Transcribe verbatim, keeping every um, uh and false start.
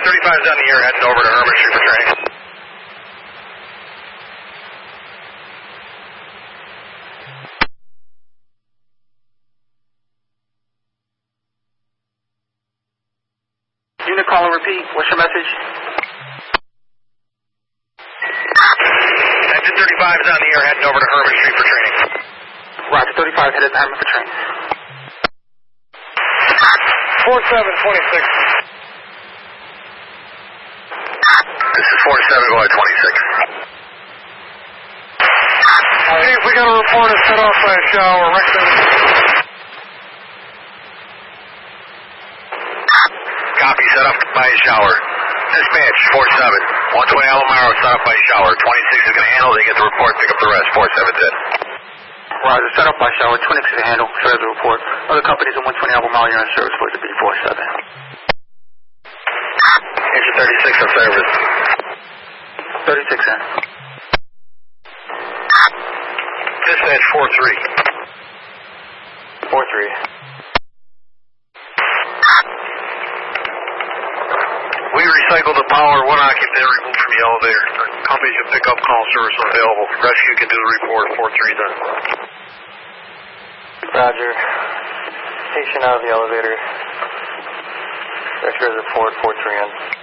thirty-five is on the air, heading over to Herman Street for training. Unit call and repeat. What's your message? Engine thirty-five is on the air, heading over to Herman Street for training. Roger, thirty-five headed to Herman for training. four seven twenty-six. This is four seven going twenty-six. Chief, we got a report of set off by a shower. Rectum. Copy, set off by a shower. Dispatch, four seven. one twenty Alomaro, set off by a shower. twenty-six is going to handle, they get the report, pick up the rest. four seven did. Roger, set off by shower. twenty-six is handle, serve the report. Other companies in one twenty Alomaro, you're on service for the B four seven. Engine thirty-six on service. thirty-six in. Dispatch, four three. four three. We recycle the power, one occupant removed from the elevator. Companies can pick up call service available. Rescue can do the report, four three done. Roger. Patient out of the elevator. Rescue report, four three on.